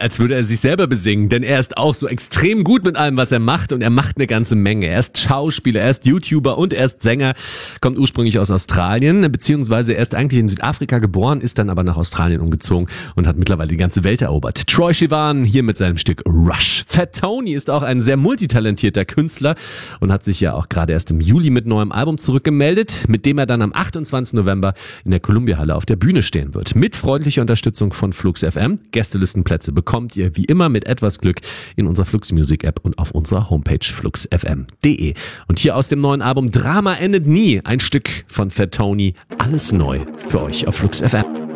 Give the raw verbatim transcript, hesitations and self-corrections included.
als würde er sich selber besingen, denn er ist auch so extrem gut mit allem, was er macht, und er macht eine ganze Menge. Er ist Schauspieler, er ist YouTuber und er ist Sänger, kommt ursprünglich aus Australien, beziehungsweise er ist eigentlich in Südafrika geboren, ist dann aber nach Australien umgezogen und hat mittlerweile die ganze Welt erobert. Troye Sivan hier mit seinem Stück Rush. Fat Tony ist auch ein sehr multitalentierter Künstler und hat sich ja auch gerade erst im Juli mit neuem Album zurückgemeldet, mit dem er dann am achtundzwanzigsten November in der Columbia-Halle auf der Bühne stehen wird. Mit freundlicher Unterstützung von Flux F M. Gästelistenplätze bekommt ihr wie immer mit etwas Glück in unserer Flux Music App und auf unserer Homepage flux f m punkt d e. Und hier aus dem neuen Album Drama endet nie ein Stück von Fat Tony. Alles neu für euch auf Flux F M.